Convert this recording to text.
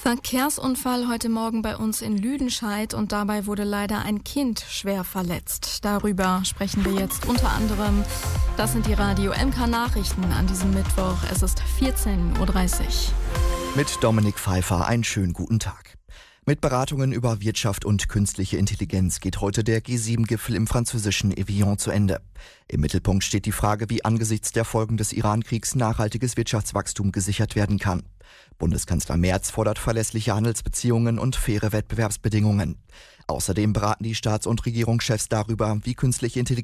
Verkehrsunfall heute Morgen bei uns in Lüdenscheid und dabei wurde leider ein Kind schwer verletzt. Darüber sprechen wir jetzt unter anderem. Das sind die Radio MK Nachrichten an diesem Mittwoch. Es ist 14:30 Uhr. Mit Dominik Pfeiffer einen schönen guten Tag. Mit Beratungen über Wirtschaft und künstliche Intelligenz geht heute der G7-Gipfel im französischen Evian zu Ende. Im Mittelpunkt steht die Frage, wie angesichts der Folgen des Iran-Kriegs nachhaltiges Wirtschaftswachstum gesichert werden kann. Bundeskanzler Merz fordert verlässliche Handelsbeziehungen und faire Wettbewerbsbedingungen. Außerdem beraten die Staats- und Regierungschefs darüber, wie künstliche Intelligenz